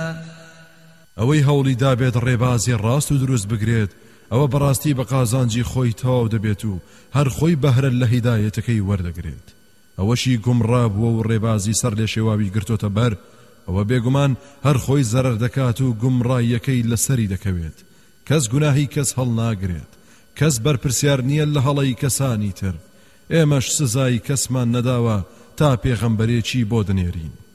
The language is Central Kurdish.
ئەوەی هەوڵی دابێت ڕێبازی ڕاست و دروست بگرێت ئەوە بەڕاستی بە قازانجی خۆی تەواو دەبێت و هەر خۆی بەهرە لە هیدایەتەکەی وەردەگرێت. ئەوەشی گومڕا بووە و ڕێبازی سەر لێ شێواوی گرتۆتە بەر، ئەوە بێگومان هەر خۆی زەرەر دەکات و گومڕاییەکەی لەسەری دەکەوێت. کەس گوناهی کەس هەڵ ناگرێت، کەس بەرپرسیار نییە لە هەڵەی کەسانی تر. ئێمەش سزای کەسمان نەداوە تا پێغەمبەرێکی بۆ دنێرین.